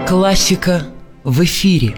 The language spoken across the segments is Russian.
Классика в эфире.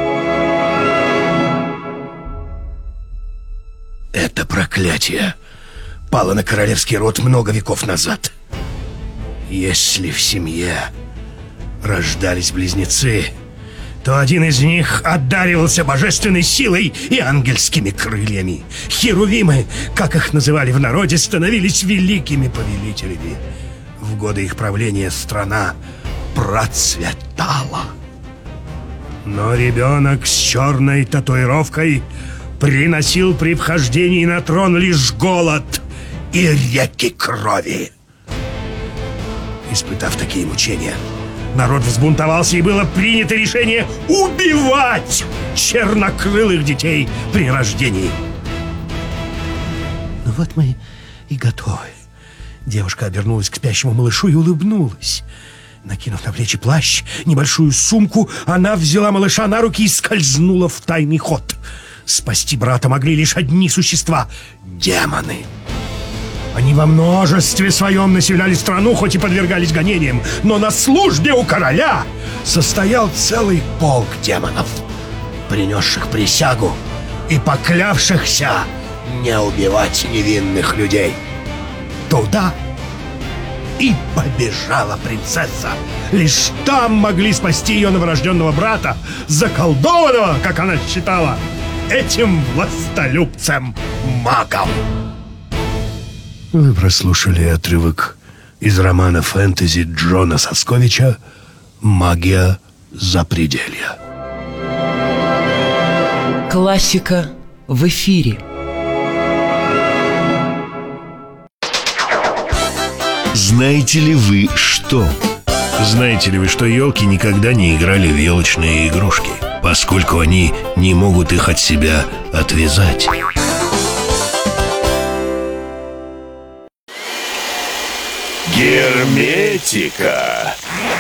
Это проклятие пало на королевский род много веков назад. Если в семье рождались близнецы, то один из них одаривался божественной силой и ангельскими крыльями. Херувимы, как их называли в народе, становились великими повелителями. В годы их правления страна процветала. Но ребенок с черной татуировкой приносил при вхождении на трон лишь голод и реки крови. Испытав такие мучения, народ взбунтовался, и было принято решение убивать чернокрылых детей при рождении. Ну вот мы и готовы. Девушка обернулась к спящему малышу и улыбнулась. Накинув на плечи плащ, небольшую сумку, она взяла малыша на руки и скользнула в тайный ход. Спасти брата могли лишь одни существа — демоны. Они во множестве своем населяли страну, хоть и подвергались гонениям, но на службе у короля состоял целый полк демонов, принесших присягу и поклявшихся не убивать невинных людей. Туда и побежала принцесса. Лишь там могли спасти ее новорожденного брата, заколдованного, как она считала, этим властолюбцем-магом. Вы прослушали отрывок из романа фэнтези Джона Сосковича «Магия запределья». Классика в эфире. Знаете ли вы что? Знаете ли вы, что елки никогда не играли в елочные игрушки, поскольку они не могут их от себя отвязать? Герметика.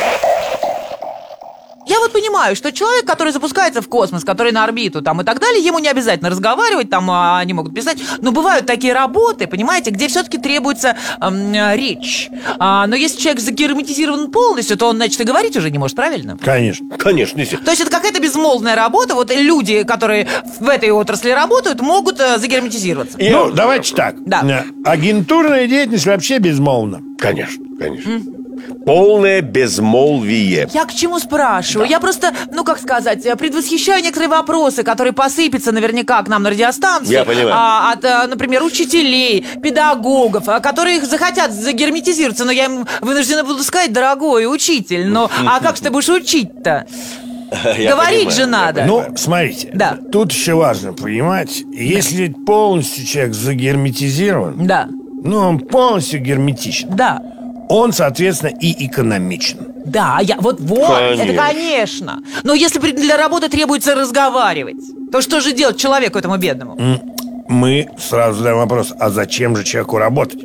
Я вот понимаю, что человек, который запускается в космос, который на орбиту там и так далее, ему не обязательно разговаривать, там они могут писать. Но бывают такие работы, понимаете, где все-таки требуется речь. Но если человек загерметизирован полностью, то он, значит, и говорить уже не может, правильно? Конечно. То есть это какая-то безмолвная работа. Вот люди, которые в этой отрасли работают, могут загерметизироваться. Ну, давайте так. Да. Агентурная деятельность вообще безмолвна. Конечно. Полное безмолвие. Я к чему спрашиваю? Да. Я просто, предвосхищаю некоторые вопросы, которые посыпятся наверняка к нам на радиостанцию. Я понимаю. От, например, учителей, педагогов, которые захотят загерметизироваться. Но я им вынуждена буду сказать: дорогой учитель, а как же ты будешь учить-то? Говорить же надо. Ну, смотрите, тут еще важно понимать, если полностью человек загерметизирован, он полностью герметичен. Да. Он, соответственно, и экономичен. Да, это конечно. Но если для работы требуется разговаривать, то что же делать человеку этому бедному? Мы сразу задаем вопрос: а зачем же человеку работать?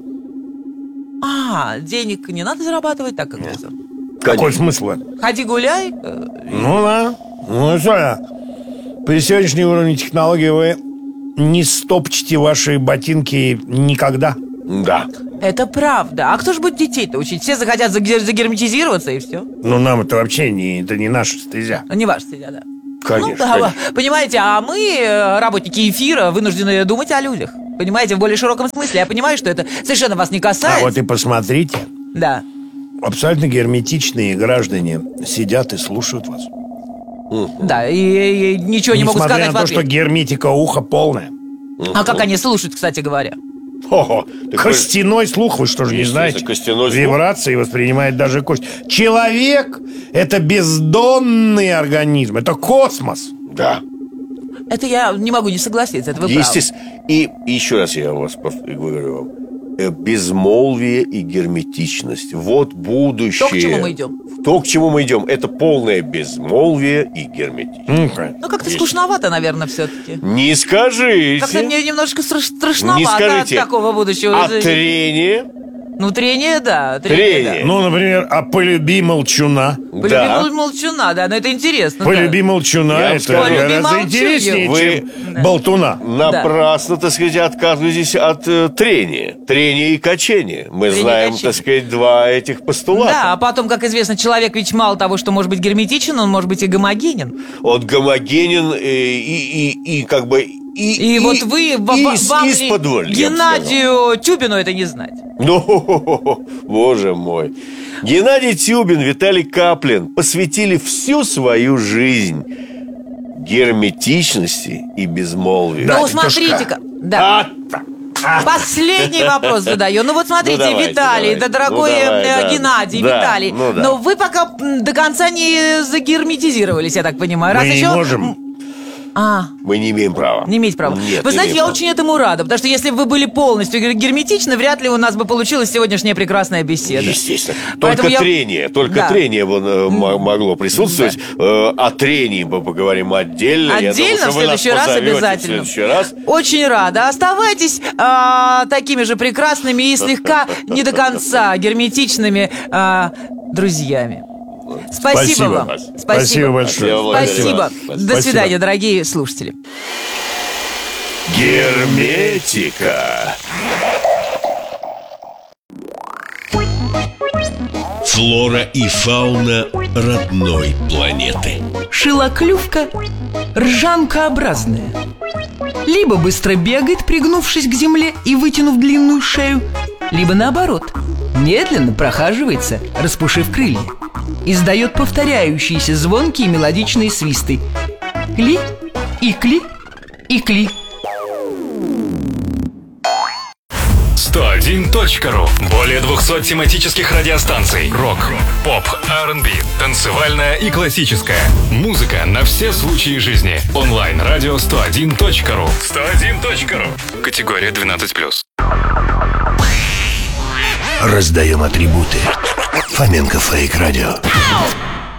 Денег не надо зарабатывать, так как это. Какой смысл это? Ходи гуляй. Ну да. Ну что, при сегодняшнем уровне технологий вы не стопчете ваши ботинки никогда. Да. Это правда. А кто же будет детей-то учить? Все захотят загерметизироваться, и все. Ну, нам это вообще это не наша стезя. Не ваша стезя, да. Конечно. Понимаете, а мы, работники эфира, вынуждены думать о людях. Понимаете, в более широком смысле. Я понимаю, что это совершенно вас не касается. А вот и посмотрите. Да. Абсолютно герметичные граждане сидят и слушают вас. Да, и ничего не могут сказать в ответ. Несмотря на то, что герметика уха полная. А как они слушают, кстати говоря? Костяной слух, вы что же не знаете? Вибрации воспринимает даже кость. Человек – это бездонный организм, это космос. Да. Это я не могу не согласиться, это вы правы. И еще раз я вас говорю вам: безмолвие и герметичность. Вот будущее. То, к чему мы идем. Это полное безмолвие и герметичность. Как-то скучновато, наверное, все-таки. Не скажите. Как-то мне немножко страшновато от такого будущего. А трение? Ну, трение, да. Трение. Ну, например, а полюби молчуна. Да. Полюби молчуна, да, но это интересно. Полюби молчуна, Я это скажу. гораздо Полюби интереснее, молчунью. чем болтуна. Напрасно, так сказать, отказываетесь от трения. Трение и качение. Мы Трение и знаем, качение. так сказать, два этих постулата. Да, а потом, как известно, человек ведь мало того, что может быть герметичен, он может быть и гомогенен. Он гомогенен и как бы... И вот вы, вам исподволь, я бы Геннадию Тюбину это не знать. Ну, боже мой. Геннадий Тюбин, Виталий Каплин посвятили всю свою жизнь герметичности и безмолвию. Ну, смотрите-ка. Да. Последний вопрос задаю. Ну вот смотрите, Ну, давайте, Виталий, давайте. да, дорогой Ну, давай, да. Геннадий, Да, Виталий. ну да. Но вы пока до конца не загерметизировались, я так понимаю. Мы не можем. Мы не имеем права. Не иметь права. Нет, Вы не знаете, имеем я права. очень этому рада, потому что если бы вы были полностью герметичны, вряд ли у нас бы получилась сегодняшняя прекрасная беседа. Естественно. Поэтому Только Да. трение могло присутствовать. О трении мы поговорим отдельно. Я думаю, Отдельно что в вы нас следующий раз позовете обязательно. В следующий раз. Очень рада. Оставайтесь такими же прекрасными и слегка не до конца герметичными друзьями. Спасибо вам. Спасибо большое. Я благодарю Спасибо. вас. До свидания, дорогие слушатели. Герметика. Флора и фауна родной планеты. Шилоклювка ржанкообразная. Либо быстро бегает, пригнувшись к земле и вытянув длинную шею, либо наоборот, медленно прохаживается, распушив крылья. Издает повторяющиеся звонкие мелодичные свисты. Кли, и кли, и кли. 101.ru. Более 200 тематических радиостанций. Рок, поп, R&B, танцевальная и классическая. Музыка на все случаи жизни. Онлайн-радио 101.ru. 101.ru. Категория 12+. Раздаем атрибуты. Фоменко Фейк Радио.